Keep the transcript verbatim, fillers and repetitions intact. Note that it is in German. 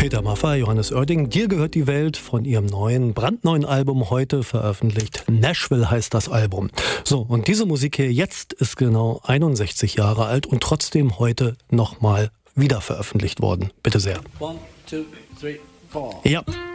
Peter Maffay, Johannes Oerding, Dir gehört die Welt von ihrem neuen, brandneuen Album heute veröffentlicht. Nashville heißt das Album. So, und diese Musik hier jetzt ist genau einundsechzig Jahre alt und trotzdem heute nochmal wieder veröffentlicht worden. Bitte sehr. One, two, three, four. Ja.